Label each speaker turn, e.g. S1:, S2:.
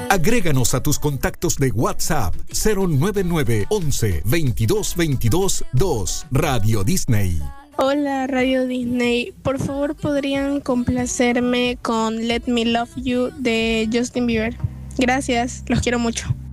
S1: Agréganos a tus contactos de WhatsApp 099 11 22 22 2. Radio Disney.
S2: Hola Radio Disney, por favor podrían complacerme con Let Me Love You de Justin Bieber. Gracias, los quiero mucho.